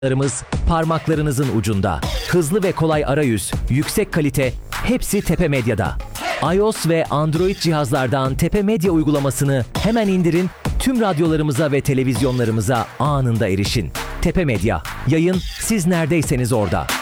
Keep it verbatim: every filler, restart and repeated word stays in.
Larımız parmaklarınızın ucunda. Hızlı ve kolay arayüz, yüksek kalite, hepsi Tepe Medya'da. iOS ve Android cihazlardan Tepe Medya uygulamasını hemen indirin, tüm radyolarımıza ve televizyonlarımıza anında erişin. Tepe Medya, yayın siz neredeyseniz orada.